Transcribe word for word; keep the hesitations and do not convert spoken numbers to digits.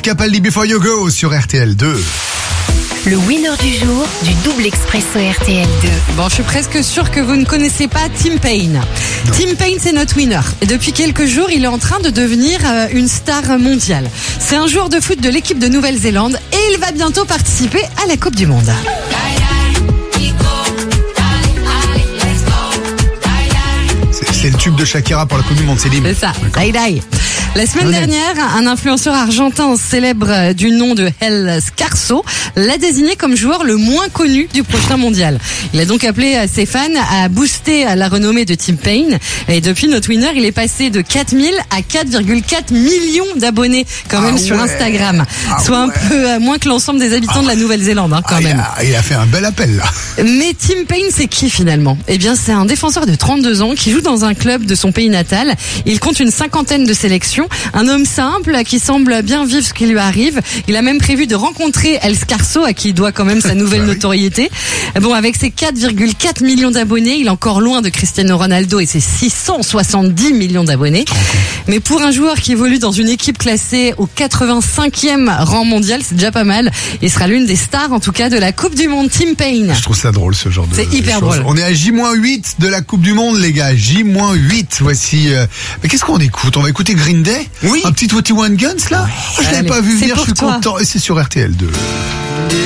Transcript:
Capaldi Before You Go sur R T L deux. Le winner du jour du double expresso R T L deux. Bon, je suis presque sûre que vous ne connaissez pas Tim Payne. Non. Tim Payne, c'est notre winner. Et depuis quelques jours, il est en train de devenir une star mondiale. C'est un joueur de foot de l'équipe de Nouvelle-Zélande et il va bientôt participer à la Coupe du Monde. C'est, c'est le tube de Shakira pour la Coupe du Monde, c'est libre. C'est ça, die die. La semaine Honnête. dernière, un influenceur argentin célèbre du nom de El Scarso l'a désigné comme joueur le moins connu du prochain mondial. Il a donc appelé ses fans à booster la renommée de Tim Payne. Et depuis, notre winner, il est passé de quatre mille à quatre virgule quatre millions d'abonnés quand même ah sur ouais. Instagram. Ah Soit ouais. un peu moins que l'ensemble des habitants ah de la Nouvelle-Zélande hein, quand ah, même. Il a, il a fait un bel appel là. Mais Tim Payne, c'est qui finalement ? Eh bien, c'est un défenseur de trente-deux ans qui joue dans un club de son pays natal. Il compte une cinquantaine de sélections. Un homme simple qui semble bien vivre ce qui lui arrive. Il a même prévu de rencontrer El Scarso, à qui il doit quand même sa nouvelle notoriété. Bon, avec ses quatre virgule quatre millions d'abonnés, il est encore loin de Cristiano Ronaldo et ses six cent soixante-dix millions d'abonnés. Mais pour un joueur qui évolue dans une équipe classée au quatre-vingt-cinquième rang mondial, c'est déjà pas mal. Il sera l'une des stars, en tout cas, de la Coupe du Monde, Tim Payne. Je trouve ça drôle, ce genre de C'est hyper de drôle. On est à J huit de la Coupe du Monde, les gars. J huit, voici. Euh... Mais qu'est-ce qu'on écoute ? On va écouter Green Day ? Oui. Un petit vingt et un Guns, là ? Ouais. Je l'avais Allez, pas vu venir, je suis toi. content. Et c'est sur R T L deux.